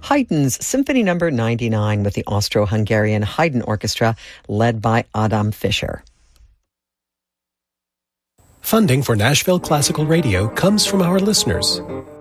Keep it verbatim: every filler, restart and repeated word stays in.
Haydn's Symphony Number ninety-nine with the Austro-Hungarian Haydn Orchestra led by Adam Fischer. Funding for Nashville Classical Radio comes from our listeners.